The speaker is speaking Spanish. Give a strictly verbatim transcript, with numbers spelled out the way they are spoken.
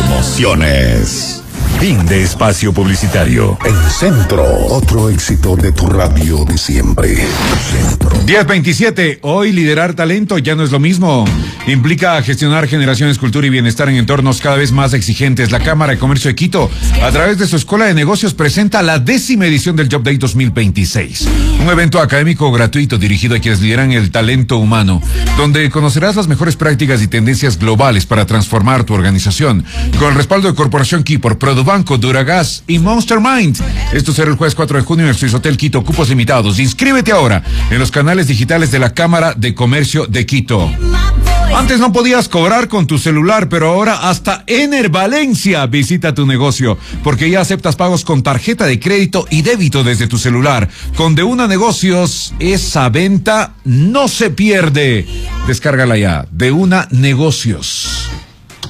Promociones. Fin de espacio publicitario. El Centro, otro éxito de tu radio de siempre. Centro. diez veintisiete. Hoy liderar talento ya no es lo mismo. Implica gestionar generaciones, cultura y bienestar en entornos cada vez más exigentes. La Cámara de Comercio de Quito, a través de su Escuela de Negocios, presenta la décima edición del Job Day dos mil veintiséis. Un evento académico gratuito dirigido a quienes lideran el talento humano, donde conocerás las mejores prácticas y tendencias globales para transformar tu organización. Con el respaldo de Corporación Kipor, Produbanco, Duragas y Monster Mind. Esto será el jueves cuatro de junio en el Swiss Hotel Quito. Cupos limitados. Inscríbete ahora en los canales digitales de la Cámara de Comercio de Quito. Antes no podías cobrar con tu celular, pero ahora hasta Ener Valencia visita tu negocio, porque ya aceptas pagos con tarjeta de crédito y débito desde tu celular. Con De Una Negocios, esa venta no se pierde. Descárgala ya. De Una Negocios.